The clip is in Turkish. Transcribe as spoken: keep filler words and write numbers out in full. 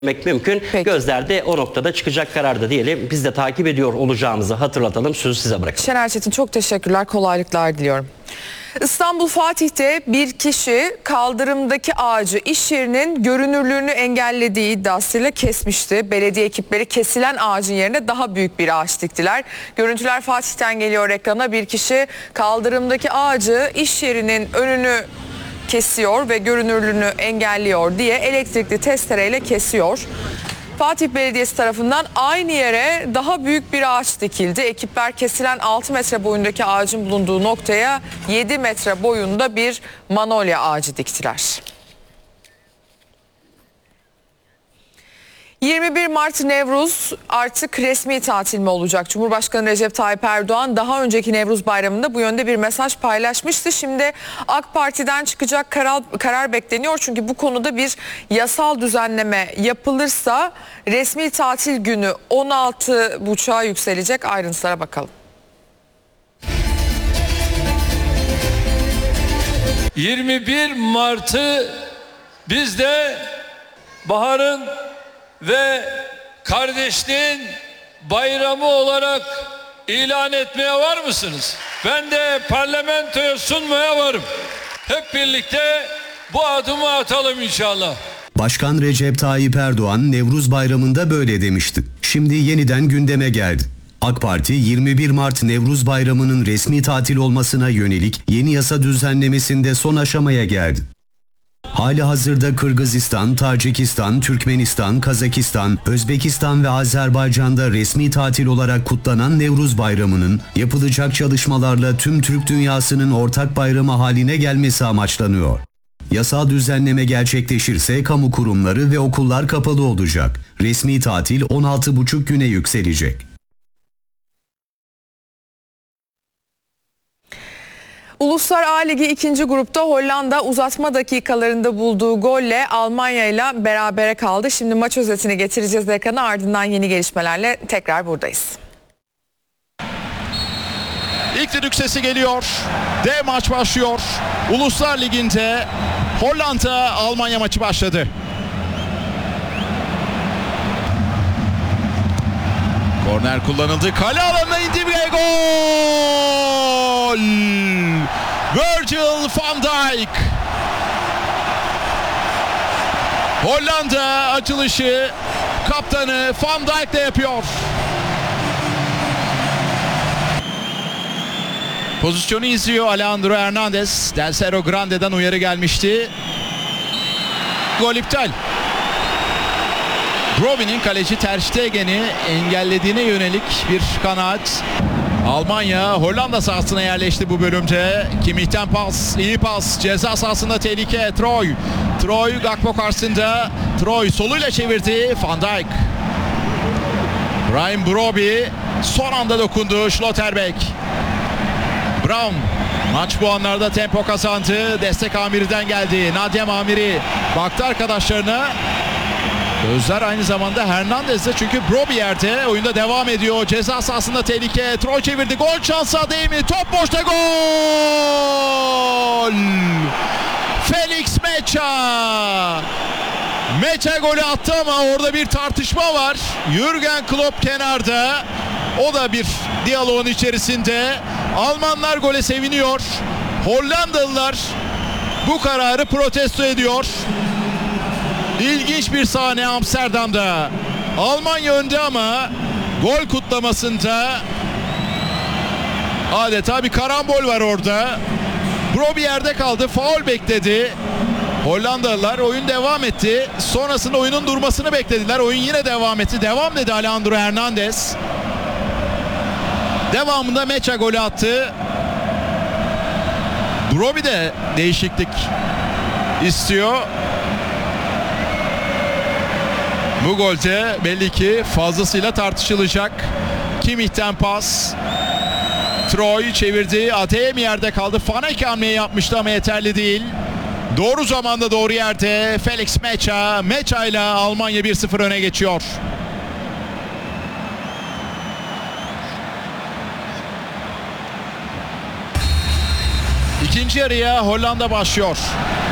mümkün. Peki. Gözler de o noktada çıkacak kararda diyelim. Biz de takip ediyor olacağımızı hatırlatalım. Sözü size bırakalım. Şener Çetin, çok teşekkürler. Kolaylıklar diliyorum. İstanbul Fatih'te bir kişi kaldırımdaki ağacı iş yerinin görünürlüğünü engellediği iddiasıyla kesmişti. Belediye ekipleri kesilen ağacın yerine daha büyük bir ağaç diktiler. Görüntüler Fatih'ten geliyor ekrana. Bir kişi kaldırımdaki ağacı iş yerinin önünü kesiyor ve görünürlüğünü engelliyor diye elektrikli testereyle kesiyor. Fatih Belediyesi tarafından aynı yere daha büyük bir ağaç dikildi. Ekipler kesilen altı metre boyundaki ağacın bulunduğu noktaya yedi metre boyunda bir manolya ağacı diktiler. yirmi bir Mart Nevruz artık resmi tatil mi olacak? Cumhurbaşkanı Recep Tayyip Erdoğan daha önceki Nevruz Bayramı'nda bu yönde bir mesaj paylaşmıştı. Şimdi AK Parti'den çıkacak karar, karar bekleniyor. Çünkü bu konuda bir yasal düzenleme yapılırsa resmi tatil günü on altı buçuğa yükselecek. Ayrıntılara bakalım. yirmi bir Mart'ı biz de baharın ve kardeşliğin bayramı olarak ilan etmeye var mısınız? Ben de parlamentoya sunmaya varım. Hep birlikte bu adımı atalım inşallah. Başkan Recep Tayyip Erdoğan Nevruz Bayramı'nda böyle demişti. Şimdi yeniden gündeme geldi. AK Parti yirmi bir Mart Nevruz Bayramı'nın resmi tatil olmasına yönelik yeni yasa düzenlemesinde son aşamaya geldi. Hali hazırda Kırgızistan, Tacikistan, Türkmenistan, Kazakistan, Özbekistan ve Azerbaycan'da resmi tatil olarak kutlanan Nevruz Bayramı'nın yapılacak çalışmalarla tüm Türk dünyasının ortak bayramı haline gelmesi amaçlanıyor. Yasal düzenleme gerçekleşirse kamu kurumları ve okullar kapalı olacak. Resmi tatil on altı buçuk güne yükselecek. Uluslar A Ligi ikinci grupta Hollanda uzatma dakikalarında bulduğu golle Almanya ile berabere kaldı. Şimdi maç özetini getireceğiz ekrana, ardından yeni gelişmelerle tekrar buradayız. İlk düdük sesi geliyor. Dev maç başlıyor. Uluslar Ligi'nde Hollanda Almanya maçı başladı. Korner kullanıldı. Kale alanına indi ve gol! Virgil van Dijk. Hollanda açılışı kaptanı Van Dijk'le yapıyor. Pozisyonu izliyor Alejandro Hernandez. Del Cerro Grande'den uyarı gelmişti. Gol iptal. Broby'nin kaleci Ter Stegen'i engellediğine yönelik bir kanaat. Almanya Hollanda sahasına yerleşti bu bölümde. Kimmich'ten pas, iyi pas. Ceza sahasında tehlike. Troy. Troy Gakpo karşısında. Troy soluyla çevirdi. Van Dijk. Brian Broby son anda dokundu. Schlotterbeck. Brown. Maç bu anlarda tempo kazandı. Destek Amiri'den geldi. Nadia Amiri baktı arkadaşlarına. Gözler aynı zamanda Hernandez'de, çünkü Broby yerde. Oyunda devam ediyor. Ceza sahasında tehlike. Troy çevirdi. Gol şansı değil mi? Top boşta, gol! Felix Mecha. Mecha golü attı ama orada bir tartışma var. Jürgen Klopp kenarda. O da bir diyaloğun içerisinde. Almanlar gole seviniyor. Hollandalılar bu kararı protesto ediyor. İlginç bir sahne Amsterdam'da. Almanya önde ama gol kutlamasında adeta bir karambol var orada. Broby yerde kaldı. Faul bekledi. Hollandalılar, oyun devam etti. Sonrasında oyunun durmasını beklediler. Oyun yine devam etti. Devam dedi Alejandro Hernandez. Devamında Mecha golü attı. Broby de değişiklik istiyor. Bu golde belli ki fazlasıyla tartışılacak. Kimmich'ten pas. Troy çevirdi. Adeyemi yerde kaldı. Fanek hamleyi yapmıştı ama yeterli değil. Doğru zamanda doğru yerde Felix Mecha. Mecha ile Almanya bir sıfır öne geçiyor. İkinci yarıya Hollanda başlıyor.